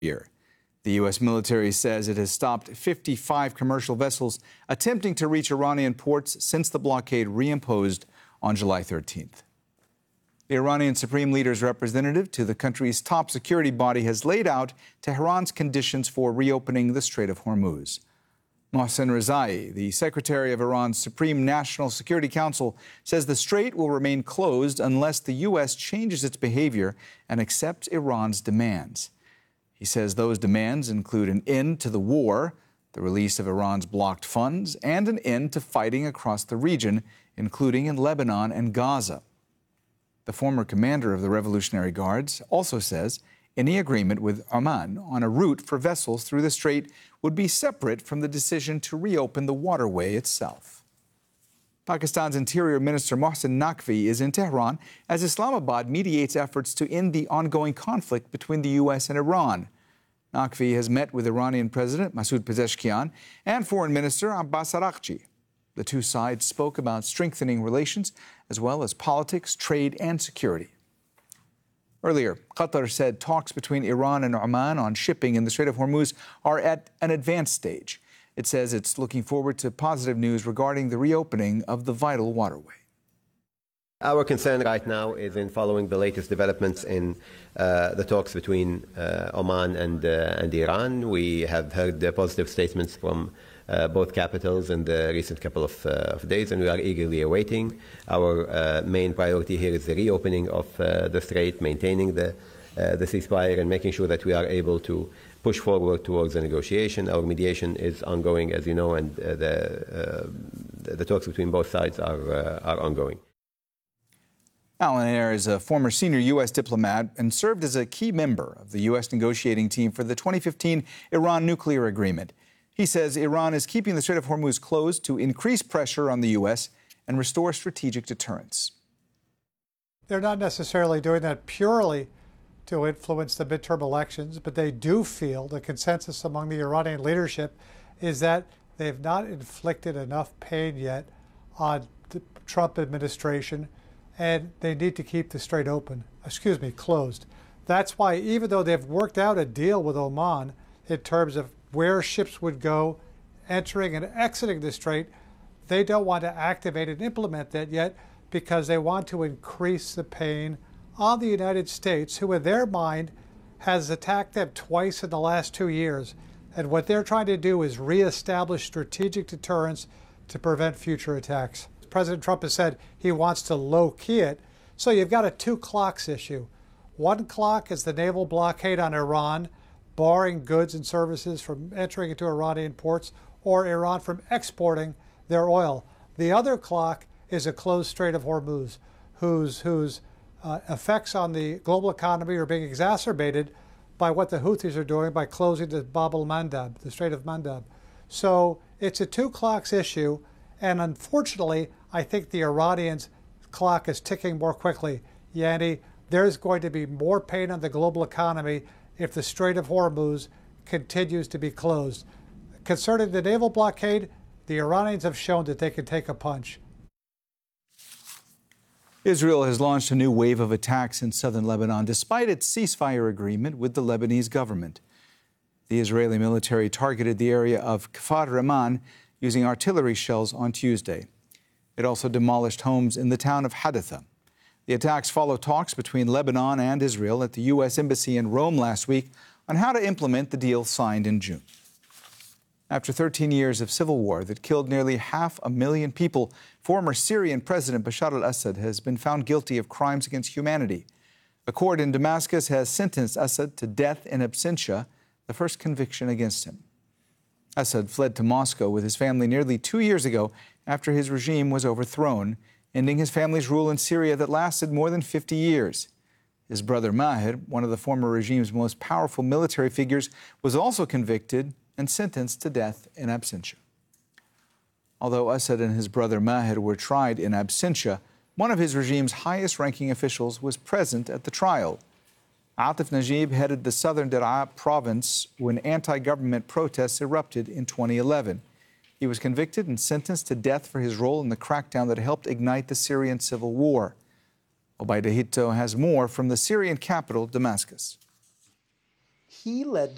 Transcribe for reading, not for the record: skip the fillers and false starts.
year. The U.S. military says it has stopped 55 commercial vessels attempting to reach Iranian ports since the blockade reimposed on July 13th. The Iranian Supreme Leader's representative to the country's top security body has laid out Tehran's conditions for reopening the Strait of Hormuz. Mohsen Rezai, the secretary of Iran's Supreme National Security Council, says the strait will remain closed unless the U.S. changes its behavior and accepts Iran's demands. He says those demands include an end to the war, the release of Iran's blocked funds, and an end to fighting across the region, including in Lebanon and Gaza. The former commander of the Revolutionary Guards also says any agreement with Oman on a route for vessels through the strait would be separate from the decision to reopen the waterway itself. Pakistan's Interior Minister Mohsen Naqvi is in Tehran as Islamabad mediates efforts to end the ongoing conflict between the U.S. and Iran. Naqvi has met with Iranian President Masoud Pezeshkian and Foreign Minister Abbas Araghchi. The two sides spoke about strengthening relations as well as politics, trade, and security. Earlier, Qatar said talks between Iran and Oman on shipping in the Strait of Hormuz are at an advanced stage. It says it's looking forward to positive news regarding the reopening of the vital waterway. Our concern right now is in following the latest developments in the talks between Oman and Iran. We have heard positive statements from both capitals in the recent couple of days, and we are eagerly awaiting. Our main priority here is the reopening of the strait, maintaining the ceasefire, and making sure that we are able to push forward towards the negotiation. Our mediation is ongoing, as you know, and the talks between both sides are ongoing. Alan Ayer is a former senior U.S. diplomat and served as a key member of the U.S. negotiating team for the 2015 Iran nuclear agreement. He says Iran is keeping the Strait of Hormuz closed to increase pressure on the U.S. and restore strategic deterrence. They're not necessarily doing that purely to influence the midterm elections, but they do feel the consensus among the Iranian leadership is that they've not inflicted enough pain yet on the Trump administration, and they need to keep the strait closed. That's why, even though they've worked out a deal with Oman in terms of where ships would go entering and exiting the strait, they don't want to activate and implement that yet because they want to increase the pain on the United States, who in their mind has attacked them twice in the last 2 years. And what they're trying to do is reestablish strategic deterrence to prevent future attacks. President Trump has said he wants to low-key it. So you've got a two clocks issue. One clock is the naval blockade on Iran, barring goods and services from entering into Iranian ports or Iran from exporting their oil. The other clock is a closed Strait of Hormuz, whose effects on the global economy are being exacerbated by what the Houthis are doing by closing the Bab el-Mandab, the Strait of Mandab. So it's a two clocks issue, and unfortunately, I think the Iranians' clock is ticking more quickly. Yanni, there's going to be more pain on the global economy if the Strait of Hormuz continues to be closed. Concerning the naval blockade, the Iranians have shown that they can take a punch. Israel has launched a new wave of attacks in southern Lebanon despite its ceasefire agreement with the Lebanese government. The Israeli military targeted the area of Kfar Raman using artillery shells on Tuesday. It also demolished homes in the town of Hadatha. The attacks follow talks between Lebanon and Israel at the U.S. Embassy in Rome last week on how to implement the deal signed in June. After 13 years of civil war that killed nearly 500,000 people, former Syrian President Bashar al-Assad has been found guilty of crimes against humanity. A court in Damascus has sentenced Assad to death in absentia, the first conviction against him. Assad fled to Moscow with his family nearly 2 years ago after his regime was overthrown, ending his family's rule in Syria that lasted more than 50 years. His brother Maher, one of the former regime's most powerful military figures, was also convicted and sentenced to death in absentia. Although Assad and his brother Maher were tried in absentia, one of his regime's highest-ranking officials was present at the trial. Atif Najib headed the southern Daraa province when anti-government protests erupted in 2011. He was convicted and sentenced to death for his role in the crackdown that helped ignite the Syrian civil war. Obaida Hito has more from the Syrian capital, Damascus. He led